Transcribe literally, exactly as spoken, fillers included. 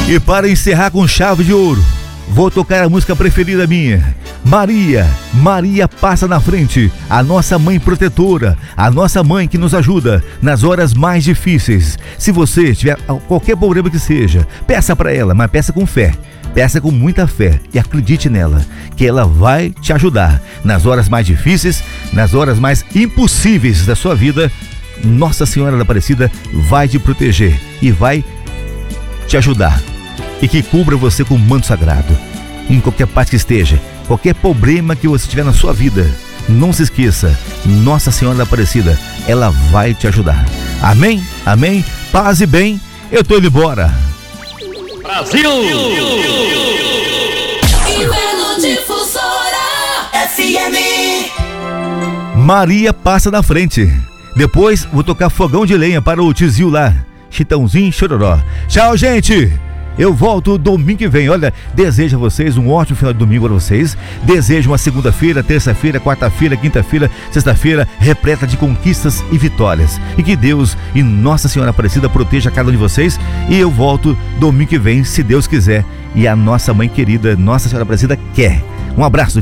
E para encerrar com chave de ouro, vou tocar a música preferida minha. Maria, Maria passa na frente, a nossa mãe protetora, a nossa mãe que nos ajuda nas horas mais difíceis. Se você tiver qualquer problema que seja, peça para ela, mas peça com fé. Peça com muita fé e acredite nela, que ela vai te ajudar nas horas mais difíceis, nas horas mais impossíveis da sua vida. Nossa Senhora da Aparecida vai te proteger e vai te ajudar. E que cubra você com um manto sagrado, em qualquer parte que esteja, qualquer problema que você tiver na sua vida. Não se esqueça, Nossa Senhora da Aparecida, ela vai te ajudar. Amém? Amém? Paz e bem, eu tô indo embora. Brasil! Inverno Difusora F M. Maria passa na frente. Depois vou tocar fogão de lenha para o tizil lá, Chitãozinho Chororó. Tchau, gente! Eu volto domingo que vem. Olha, desejo a vocês um ótimo final de domingo para vocês. Desejo uma segunda-feira, terça-feira, quarta-feira, quinta-feira, sexta-feira repleta de conquistas e vitórias. E que Deus e Nossa Senhora Aparecida proteja cada um de vocês. E eu volto domingo que vem, se Deus quiser. E a nossa mãe querida, Nossa Senhora Aparecida, quer. Um abraço.